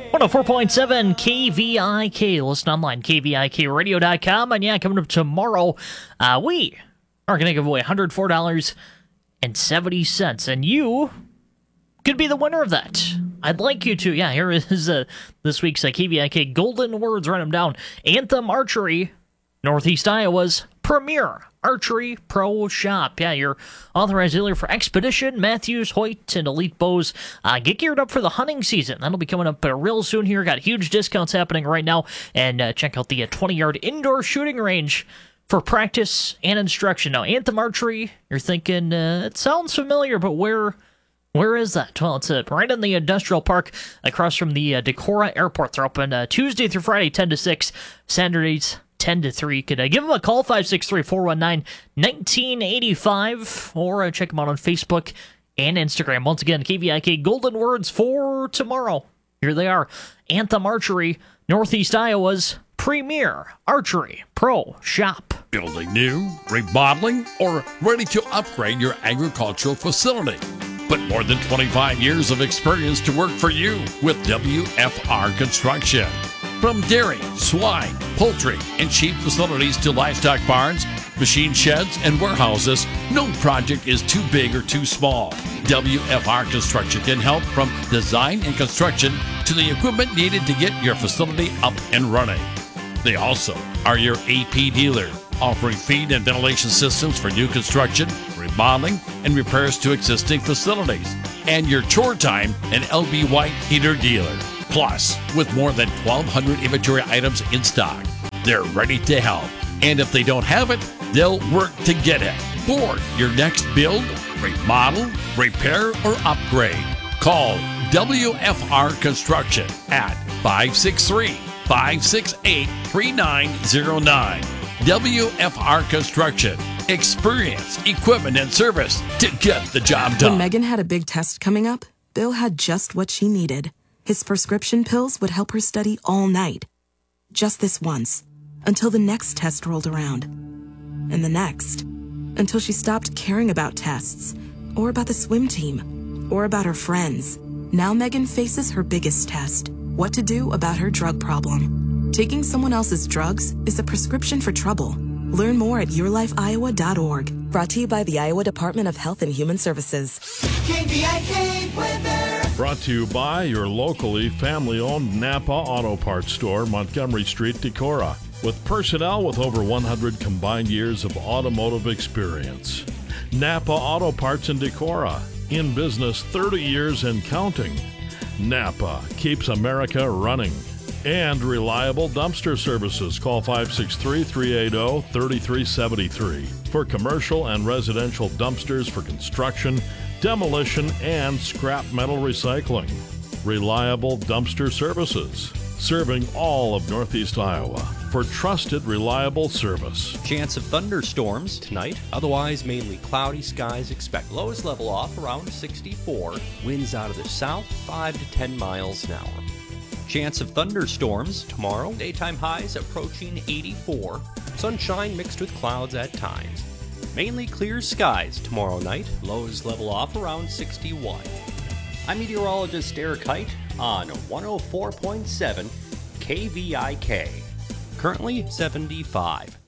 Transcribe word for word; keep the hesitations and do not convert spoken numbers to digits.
one oh four point seven K V I K. Listen online, K V I K radio dot com. And yeah, coming up tomorrow, uh, we are going to give away one hundred four dollars and seventy cents. And you could be the winner of that. I'd like you to. Yeah, here is uh, this week's uh, K V I K Golden Words. Write them down. Anthem Archery, Northeast Iowa's premier archery pro shop. Yeah, your authorized dealer for Expedition, Matthews, Hoyt, and Elite Bows. Uh, get geared up for the hunting season. That'll be coming up uh, real soon here. Got huge discounts happening right now. And uh, check out the uh, twenty-yard indoor shooting range for practice and instruction. Now, Anthem Archery, you're thinking, uh, it sounds familiar, but where... Where is that? Well, it's uh, right in the industrial park across from the uh, Decorah Airport. They're open uh, Tuesday through Friday, ten to six, Saturdays, ten to three. You could uh, give them a call, five six three, four one nine, one nine eight five, or uh, check them out on Facebook and Instagram. Once again, K V I K Golden Words for tomorrow. Here they are. Anthem Archery, Northeast Iowa's premier archery pro shop. Building new, remodeling, or ready to upgrade your agricultural facility. But more than twenty-five years of experience to work for you with W F R Construction. From dairy, swine, poultry, and sheep facilities to livestock barns, machine sheds, and warehouses, no project is too big or too small. W F R Construction can help from design and construction to the equipment needed to get your facility up and running. They also are your A P dealer, offering feed and ventilation systems for new construction, remodeling, and repairs to existing facilities. And your Chore Time and L B White heater dealer. Plus, with more than twelve hundred inventory items in stock, they're ready to help. And if they don't have it, they'll work to get it. For your next build, remodel, repair, or upgrade, call W F R Construction at five six three, five six eight, three nine zero nine. W F R Construction. Experience, equipment, and service to get the job done. When Megan had a big test coming up, Bill had just what she needed. His prescription pills would help her study all night. Just this once, until the next test rolled around. And the next, until she stopped caring about tests, or about the swim team, or about her friends. Now Megan faces her biggest test, what to do about her drug problem. Taking someone else's drugs is a prescription for trouble. Learn more at your life iowa dot org. Brought to you by the Iowa Department of Health and Human Services. K V I K weather. Brought to you by your locally family-owned Napa Auto Parts store, Montgomery Street, Decorah. With personnel with over one hundred combined years of automotive experience. Napa Auto Parts in Decorah. In business thirty years and counting. Napa keeps America running. And reliable dumpster services. Call five six three, three eight zero, three three seven three for commercial and residential dumpsters for construction, demolition, and scrap metal recycling. Reliable dumpster services. Serving all of Northeast Iowa for trusted, reliable service. Chance of thunderstorms tonight. Otherwise, mainly cloudy skies. Expect lows level off around sixty-four. Winds out of the south, five to ten miles an hour. Chance of thunderstorms tomorrow. Daytime highs approaching eighty-four. Sunshine mixed with clouds at times. Mainly clear skies tomorrow night. Lows level off around sixty-one. I'm meteorologist Eric Height on one oh four point seven K V I K. Currently seventy-five.